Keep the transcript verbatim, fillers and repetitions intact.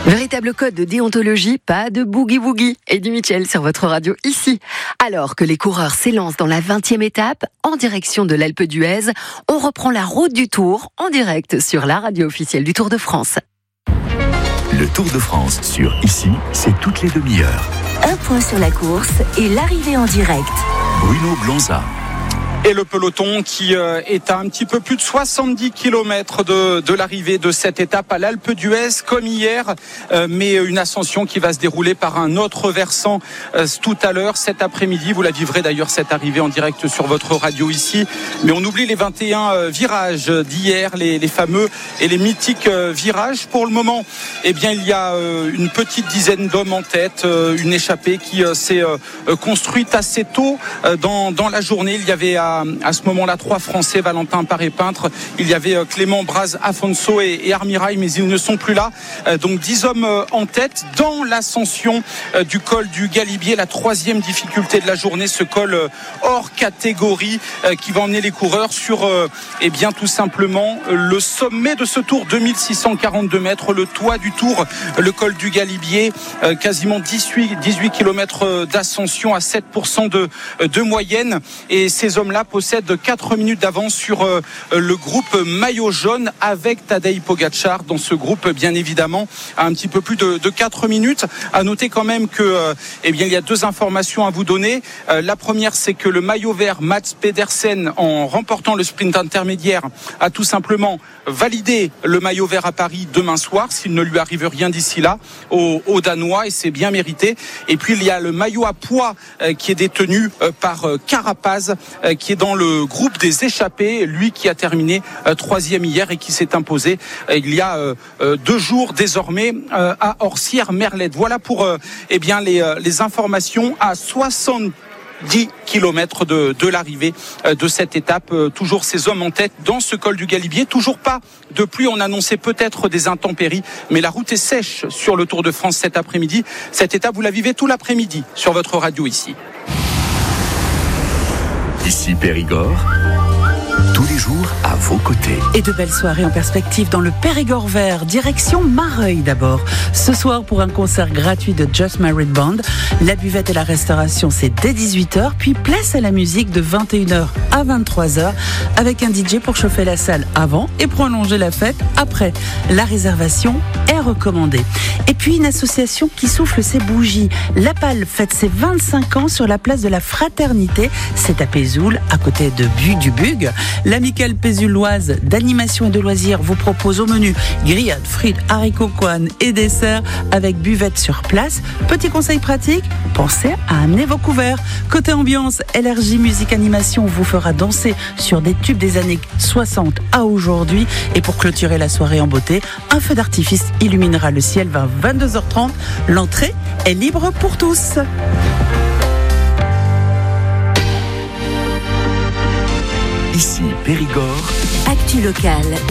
Véritable code de déontologie, pas de boogie-woogie. Eddie Mitchell sur votre radio ici. Alors que les coureurs s'élancent dans la vingtième étape, en direction de l'Alpe d'Huez, on reprend la route du Tour en direct sur la radio officielle du Tour de France. Le Tour de France sur Ici, c'est toutes les demi-heures. Un point sur la course et l'arrivée en direct. Bruno Blanza. Et le peloton qui euh, est à un petit peu plus de soixante-dix kilomètres de, de l'arrivée de cette étape à l'Alpe d'Huez, comme hier, euh, mais une ascension qui va se dérouler par un autre versant euh, tout à l'heure, cet après-midi. Vous la vivrez d'ailleurs, cette arrivée en direct sur votre radio ici. Mais on oublie les vingt et un euh, virages d'hier, les, les fameux et les mythiques euh, virages. Pour le moment, eh bien, il y a euh, une petite dizaine d'hommes en tête, euh, une échappée qui euh, s'est euh, construite assez tôt euh, dans, dans la journée. Il y avait à À ce moment-là, trois Français, Valentin Paré-Peintre. Il y avait Clément Braz, Afonso et, et Armirail, mais ils ne sont plus là. Euh, donc dix hommes en tête dans l'ascension euh, du col du Galibier, la troisième difficulté de la journée, ce col euh, hors catégorie euh, qui va emmener les coureurs sur, euh, eh bien, tout simplement euh, le sommet de ce tour, deux mille six cent quarante-deux mètres, le toit du tour, le col du Galibier, euh, quasiment dix-huit kilomètres d'ascension à sept pour cent de, de moyenne. Et ces hommes-là possède quatre minutes d'avance sur euh, le groupe maillot jaune avec Tadej Pogačar dans ce groupe, bien évidemment, à un petit peu plus de, de quatre minutes. À noter quand même que, euh, eh bien, il y a deux informations à vous donner. Euh, la première, c'est que le maillot vert Mats Pedersen, en remportant le sprint intermédiaire, a tout simplement validé le maillot vert à Paris demain soir, s'il ne lui arrive rien d'ici là, aux, aux Danois, et c'est bien mérité. Et puis il y a le maillot à poids euh, qui est détenu euh, par euh, Carapaz, euh, qui est dans le groupe des échappés, lui qui a terminé euh, troisième hier et qui s'est imposé euh, il y a euh, euh, deux jours désormais euh, à Orsières-Merlette. Voilà pour euh, eh bien les, euh, les informations à soixante-dix kilomètres de, de l'arrivée euh, de cette étape. Euh, toujours ces hommes en tête dans ce col du Galibier. Toujours pas de pluie. On annonçait peut-être des intempéries, mais la route est sèche sur le Tour de France cet après-midi. Cette étape, vous la vivez tout l'après-midi sur votre radio ici. Ici Périgord, tous les jours à vos côtés. Et de belles soirées en perspective dans le Périgord vert, direction Mareuil d'abord. Ce soir pour un concert gratuit de Just Married Band. La buvette et la restauration c'est dès dix-huit heures, puis place à la musique de vingt et une heures à vingt-trois heures avec un D J pour chauffer la salle avant et prolonger la fête après. La réservation est recommandée. Et puis une association qui souffle ses bougies. La Palle fête ses vingt-cinq ans sur la place de la Fraternité. C'est à Pézoul, à côté de Bu du Bug. L'amicale pézuloise d'animation et de loisirs vous propose au menu grillades, frites, haricots coan et desserts avec buvette sur place. Petit conseil pratique, pensez à amener vos couverts. Côté ambiance, L R J Musique Animation vous fera danser sur des tubes des années soixante à aujourd'hui. Et pour clôturer la soirée en beauté, un feu d'artifice illuminera le ciel vers vingt-deux heures trente. L'entrée est libre pour tous. Ici Périgord. Actu locale.